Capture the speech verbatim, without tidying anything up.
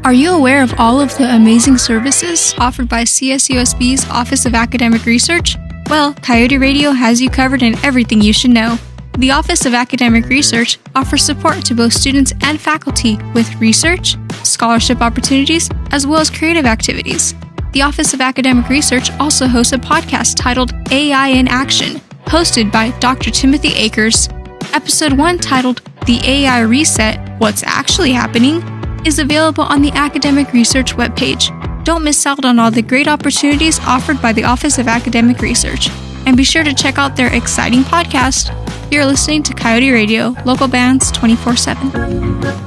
Are you aware of all of the amazing services offered by C S U S B's Office of Academic Research? Well, Coyote Radio has you covered in everything you should know. The Office of Academic Research offers support to both students and faculty with research, scholarship opportunities, as well as creative activities. The Office of Academic Research also hosts a podcast titled A I in Action, hosted by Doctor Timothy Akers. Episode one, titled The A I Reset, What's Actually Happening, is available on the Academic Research webpage. Don't miss out on all the great opportunities offered by the Office of Academic Research. And be sure to check out their exciting podcast. You're listening to Coyote Radio, local bands twenty-four seven.